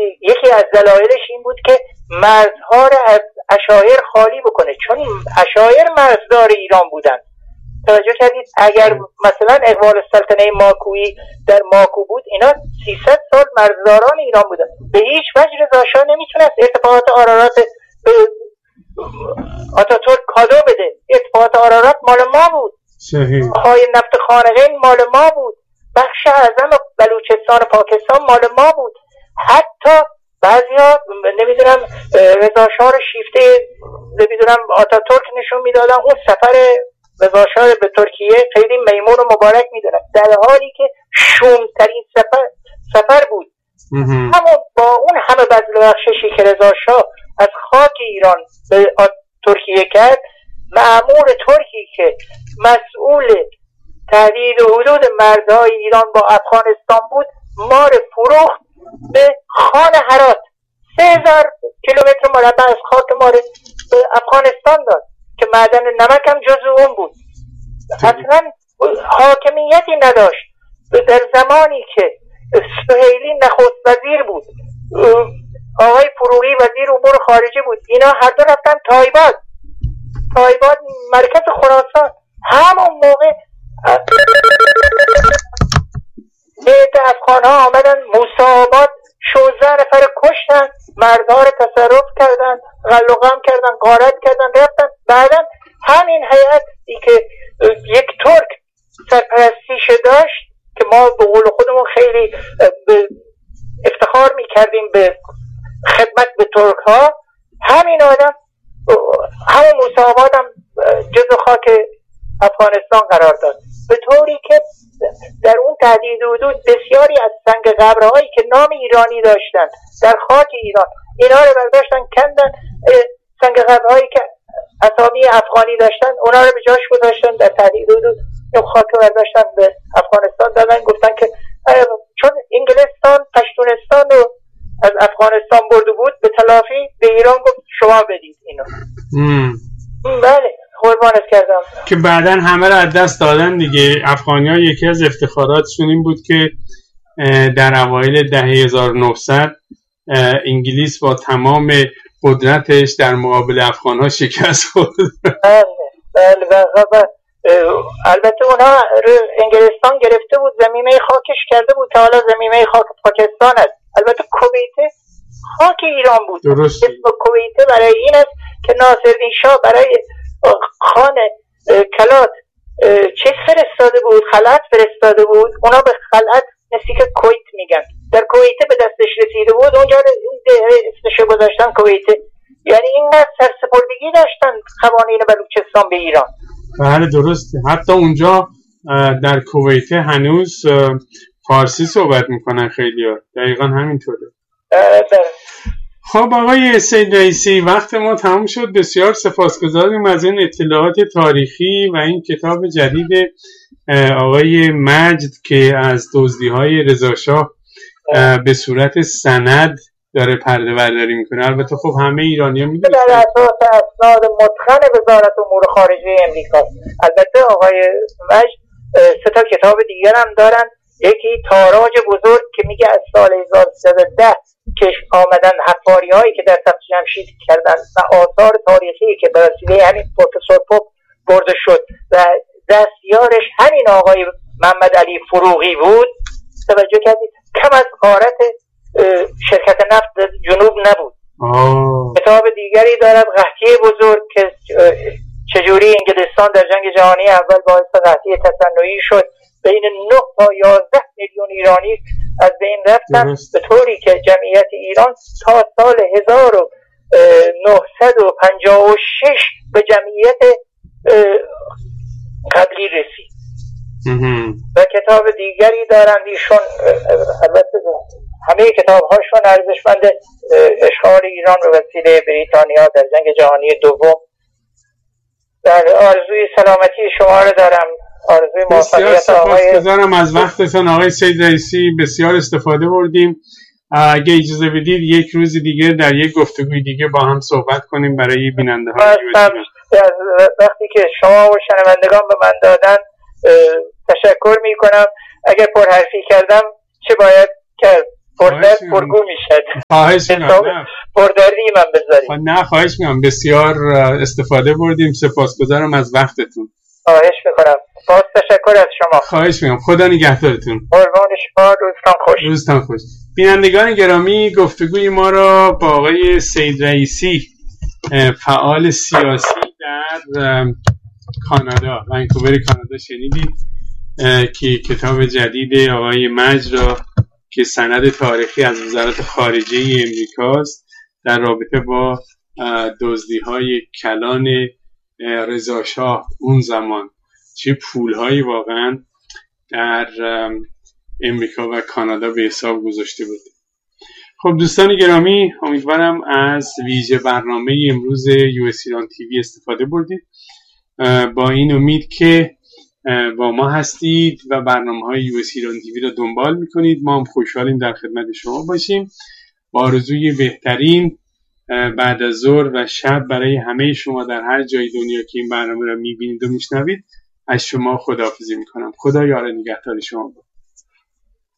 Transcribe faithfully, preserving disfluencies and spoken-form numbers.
یکی از دلایلش این بود که مرزها رو از عشایر خالی بکنه، چون این عشایر مرزدار ایران بودن. توجه کردید اگر مثلا اقبال السلطنه ماکویی در ماکو بود، اینا سیصد سال مرزداران ایران بودن. به هیچ وجه رضا شاه نمیتونست ارتفاعات آرارات به آتاتورک کادو بده. ارتفاعات آرارات مال ما بود، صحیح. های نفت خانقین مال ما بود، بخش اعظم بلوچستان پاکستان مال ما بود. حتی بعضیا نمیدونم رضا شاه رو شیفته نمیدونم آتاتورک نشون میدادن، اون سفر رضا شاه به ترکیه خیلی میمون و مبارک میدونن، در حالی که شومترین سفر سفر بود. همون با اون همه بذل و بخششی که رضا شاه از خاک ایران به ترکیه کرد، مأمور ترکی که مسئول تهدید حدود مرزهای ایران با افغانستان بود، ما رو فروخت به خان هرات. سه هزار کیلومتر مربع از خاک ما رو به افغانستان داد که معدن نمک هم جزو اون بود. اصلا حاکمیتی نداشت. در زمانی که سهیلی نخست وزیر بود، آقای فروغی وزیر امور خارجه بود، اینا هر دو رفتن تایباد. تایباد مرکز خراسان. همون موقع بیت افغان ها آمدن موسیآباد، شوزده نفر کشتن، مردها رو تصرف کردن، غل و غم کردن، غارت کردن، رفتن. بعدا همین هیئتی که یک ترک سرپرستیش داشت که ما به قول خودمون خیلی افتخار میکردیم به خدمت به ترک ها، همین آدم همون موسیآباد هم جزو خاک افغانستان قرار داد، به طوری که در اون تهدید حدود بسیاری از سنگ قبرهایی که نام ایرانی داشتن در خاک ایران، اینا رو برداشتن کندن. سنگ قبرهایی که اسامی افغانی داشتن اونا رو به جاش گذاشتن، در تهدید حدود خاک رو برداشتن به افغانستان دادن. گفتن که چون انگلستان پشتونستان رو از افغانستان برده بود، به تلافی به ایران گفت شما بدید اینو. بله قربانت کردم. که بعداً همه رو از دست دادن دیگه. افغانی‌ها یکی از افتخاراتشون این بود که در اوایل دهه هزار و نهصد انگلیس با تمام قدرتش در مقابل افغان‌ها شکست خورد. بله بله بله. البته اونها انگلستان گرفته بود، زمینه خاکش کرده بود تا حالا زمینه خاک پاکستان است. البته کویت خاک ایران بود. درست. اسم کویت برای این است که ناصرالدین شاه برای خان کلات چیز فرستاده بود، خلعت فرستاده بود. اونا به خلعت نزدیک کویت میگن. در کویت به دستش رسیده بود، اونجا اسمشو گذاشتن کویت. یعنی این سرسپردگی داشتن قوانین بلوچستان به ایران. بله درسته. حتی اونجا در کویت هنوز فارسی صحبت میکنن خیلی‌ها. دقیقاً همینطوره. خب آقای سید رئیسی، وقت ما تمام شد. بسیار سپاسگزاریم از این اطلاعات تاریخی و این کتاب جدید آقای مجد که از دزدی‌های رضا شاه به صورت سند داره پرده برداری میکنه. البته خب همه ایرانی‌ها میدونن در اساس اسناد متقن وزارت امور خارجه امریکا. البته آقای مجد سه تا کتاب دیگر هم دارن. یکی تاراج بزرگ که میگه از سال هزار و سیصد و ده که آمدن حفاری هایی که در تخت جمشید کردن و آثار تاریخی که به وسیله همین پروفسور پوپ برده شد و دستیارش همین آقای محمد علی فروغی بود. توجه کردید کم از غارت شرکت نفت جنوب نبود. آه. کتاب دیگری دارد قحطی بزرگ که چجوری انگلستان در جنگ جهانی اول باعث قحطی تصنعی شد، بین نه تا یازده میلیون ایرانی از بین رفتن، به طوری که جمعیت ایران تا سال هزار و نهصد و پنجاه و شش به جمعیت قبلی رسید. و کتاب دیگری دارند ایشون، البته همه کتاب هاشون ارزشمند، اشغال ایران به وسیله بریتانیا در جنگ جهانی دوم. در آرزوی سلامتی شما رو دارم، آرزوی موفقیت. آقای سپاسگزارم از وقتتون آقای سید رئیسی، بسیار استفاده بردیم. اگه اجازه بدید یک روز دیگه در یک گفتگوی دیگه با هم صحبت کنیم برای بیننده ها. وقتی که شما و شنوندگان به من دادن تشکر می کنم. اگر پرحرفی کردم چه باید کرد؟ فرصت پرگو میشه. خواهش میکنم پردردی من بذارید. نه خواهش میکنم، بسیار استفاده بردیم. سپاسگزارم از وقتتون. خواهش میکنم. باز تشکر از شما. خواهش میکنم. خدا نگهدارتون. قربان شما. روزتان خوش. روزتان خوش. بینندگان گرامی، گفتگوی ما را با آقای سید رئیسی، فعال سیاسی در کانادا، ونکوور کانادا شنیدید که کتاب جدید آقای مجد را که سند تاریخی از وزارت خارجه امریکاست در رابطه با دزدی‌های کلان رضا شاه اون زمان، چه پول‌هایی واقعا در امریکا و کانادا به حساب گذاشته بود. خب دوستان گرامی، امیدوارم از ویژه برنامه امروز یو اس ایران تیوی استفاده بردید. با این امید که با ما هستید و برنامه‌های یو اس ایران تیوی را دنبال می‌کنید. ما هم خوشحالیم در خدمت شما باشیم. با آرزوی بهترین بعد از ظهر و شب برای همه شما در هر جای دنیا که این برنامه را می‌بینید و می‌شنوید، از شما خداحافظی می‌کنم. خدا یار نگهدار شما باد.